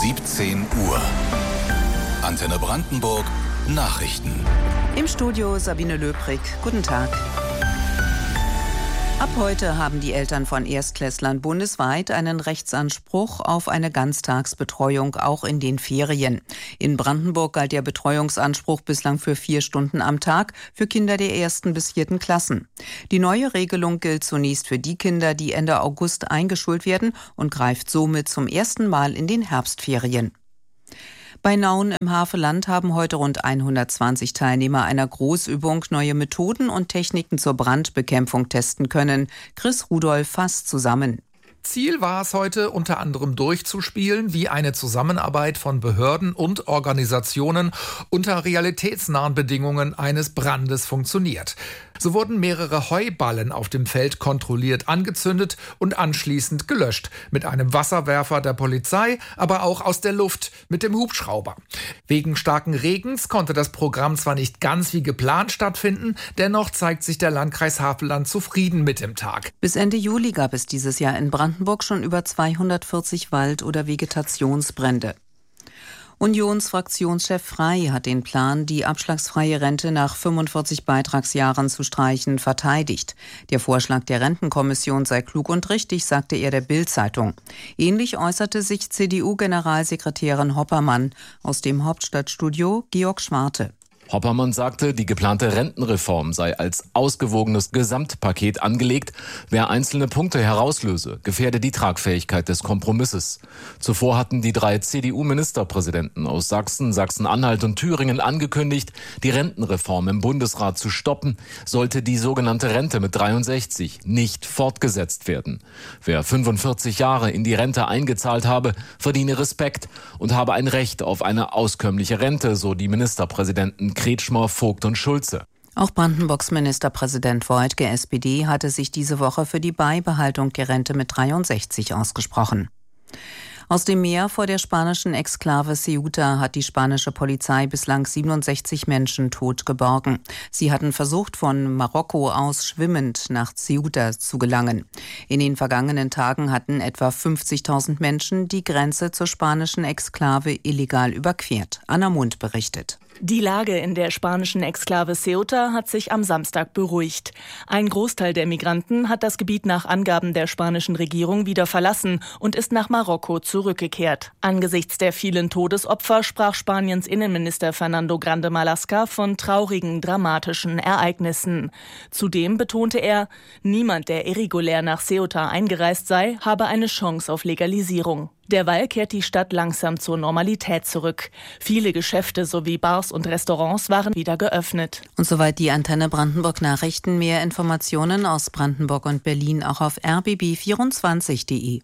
17 Uhr. Antenne Brandenburg Nachrichten. Im Studio Sabine Löbrig. Guten Tag. Ab heute haben die Eltern von Erstklässlern bundesweit einen Rechtsanspruch auf eine Ganztagsbetreuung, auch in den Ferien. In Brandenburg galt der Betreuungsanspruch bislang für 4 Stunden am Tag für Kinder der 1. bis 4. Klassen. Die neue Regelung gilt zunächst für die Kinder, die Ende August eingeschult werden und greift somit zum ersten Mal in den Herbstferien. Bei Nauen im Havelland haben heute rund 120 Teilnehmer einer Großübung neue Methoden und Techniken zur Brandbekämpfung testen können. Chris Rudolph fasst zusammen. Ziel war es heute unter anderem durchzuspielen, wie eine Zusammenarbeit von Behörden und Organisationen unter realitätsnahen Bedingungen eines Brandes funktioniert. So wurden mehrere Heuballen auf dem Feld kontrolliert angezündet und anschließend gelöscht. Mit einem Wasserwerfer der Polizei, aber auch aus der Luft mit dem Hubschrauber. Wegen starken Regens konnte das Programm zwar nicht ganz wie geplant stattfinden, dennoch zeigt sich der Landkreis Havelland zufrieden mit dem Tag. Bis Ende Juli gab es dieses Jahr in Brandenburg schon über 240 Wald- oder Vegetationsbrände. Unionsfraktionschef Frey hat den Plan, die abschlagsfreie Rente nach 45 Beitragsjahren zu streichen, verteidigt. Der Vorschlag der Rentenkommission sei klug und richtig, sagte er der Bild-Zeitung. Ähnlich äußerte sich CDU-Generalsekretärin Hoppermann. Aus dem Hauptstadtstudio Georg Schwarte. Hoppermann sagte, die geplante Rentenreform sei als ausgewogenes Gesamtpaket angelegt. Wer einzelne Punkte herauslöse, gefährde die Tragfähigkeit des Kompromisses. Zuvor hatten die 3 CDU-Ministerpräsidenten aus Sachsen, Sachsen-Anhalt und Thüringen angekündigt, die Rentenreform im Bundesrat zu stoppen, sollte die sogenannte Rente mit 63 nicht fortgesetzt werden. Wer 45 Jahre in die Rente eingezahlt habe, verdiene Respekt und habe ein Recht auf eine auskömmliche Rente, so die Ministerpräsidenten Kretschmer, Vogt und Schulze. Auch Brandenburgs Ministerpräsident Woidke, SPD, hatte sich diese Woche für die Beibehaltung der Rente mit 63 ausgesprochen. Aus dem Meer vor der spanischen Exklave Ceuta hat die spanische Polizei bislang 67 Menschen tot geborgen. Sie hatten versucht, von Marokko aus schwimmend nach Ceuta zu gelangen. In den vergangenen Tagen hatten etwa 50.000 Menschen die Grenze zur spanischen Exklave illegal überquert. Anna Mund berichtet. Die Lage in der spanischen Exklave Ceuta hat sich am Samstag beruhigt. Ein Großteil der Migranten hat das Gebiet nach Angaben der spanischen Regierung wieder verlassen und ist nach Marokko zurückgekehrt. Angesichts der vielen Todesopfer sprach Spaniens Innenminister Fernando Grande Marlaska von traurigen, dramatischen Ereignissen. Zudem betonte er, niemand, der irregulär nach Ceuta eingereist sei, habe eine Chance auf Legalisierung. Derweil kehrt die Stadt langsam zur Normalität zurück. Viele Geschäfte sowie Bars und Restaurants waren wieder geöffnet. Und soweit die Antenne Brandenburg Nachrichten. Mehr Informationen aus Brandenburg und Berlin auch auf rbb24.de.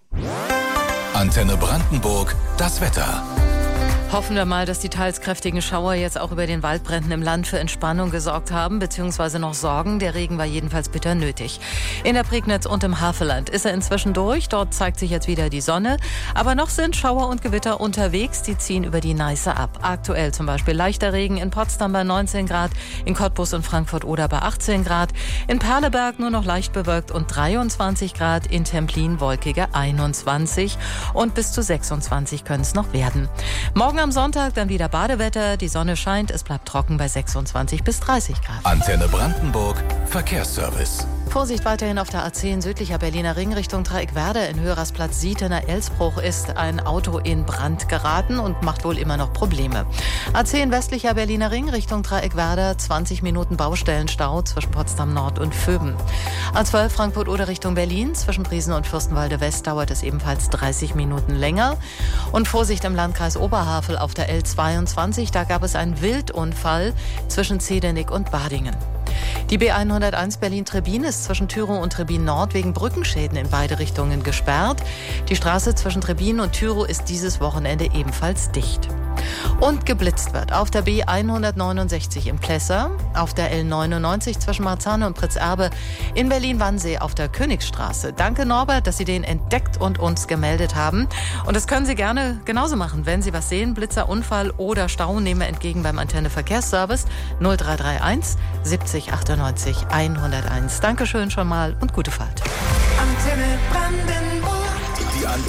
Antenne Brandenburg, das Wetter. Hoffen wir mal, dass die teils kräftigen Schauer jetzt auch über den Waldbränden im Land für Entspannung gesorgt haben, beziehungsweise noch sorgen. Der Regen war jedenfalls bitter nötig. In der Prignitz und im Havelland ist er inzwischen durch. Dort zeigt sich jetzt wieder die Sonne. Aber noch sind Schauer und Gewitter unterwegs. Die ziehen über die Neiße ab. Aktuell zum Beispiel leichter Regen in Potsdam bei 19 Grad, in Cottbus und Frankfurt oder bei 18 Grad, in Perleberg nur noch leicht bewölkt und 23 Grad, in Templin wolkige 21 und bis zu 26 können es noch werden. Morgen am Sonntag dann wieder Badewetter, die Sonne scheint, es bleibt trocken bei 26 bis 30 Grad. Antenne Brandenburg, Verkehrsservice. Vorsicht weiterhin auf der A10 südlicher Berliner Ring Richtung Dreieckwerder. In Höherersplatz Sietener Elsbruch ist ein Auto in Brand geraten und macht wohl immer noch Probleme. A10 westlicher Berliner Ring Richtung Dreieckwerder, 20 Minuten Baustellenstau zwischen Potsdam Nord und Vöben. A12 Frankfurt-Oder Richtung Berlin, zwischen Briesen und Fürstenwalde West dauert es ebenfalls 30 Minuten länger. Und Vorsicht im Landkreis Oberhavel auf der L22, da gab es einen Wildunfall zwischen Zedenick und Badingen. Die B101 Berlin-Trebin ist zwischen Thürow und Trebin Nord wegen Brückenschäden in beide Richtungen gesperrt. Die Straße zwischen Trebin und Thürow ist dieses Wochenende ebenfalls dicht. Und geblitzt wird auf der B169 in Plessa, auf der L99 zwischen Marzahn und Pritzerbe, in Berlin-Wannsee auf der Königstraße. Danke Norbert, dass Sie den entdeckt und uns gemeldet haben. Und das können Sie gerne genauso machen, wenn Sie was sehen, Blitzer, Unfall oder Stau, nehmen wir entgegen beim Antenne Verkehrsservice 0331 70 98 101. Dankeschön schon mal und gute Fahrt. Antenne Brandenburg. Die Antenne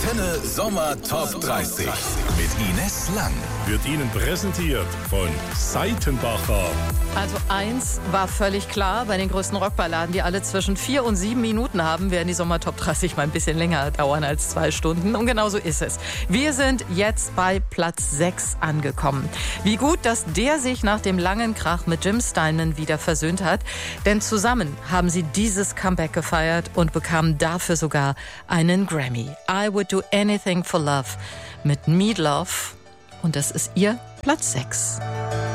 Antenne Sommer Top 30 mit Ines Lang. Wird Ihnen präsentiert von Seitenbacher. Also eins war völlig klar, bei den größten Rockballaden, die alle zwischen 4 und 7 Minuten haben, werden die Sommer Top 30 mal ein bisschen länger dauern als 2 Stunden. Und genau so ist es. Wir sind jetzt bei Platz 6 angekommen. Wie gut, dass der sich nach dem langen Krach mit Jim Steinman wieder versöhnt hat. Denn zusammen haben sie dieses Comeback gefeiert und bekamen dafür sogar einen Grammy. I Would Do Anything for Love mit Meat Love. Und das ist ihr Platz 6.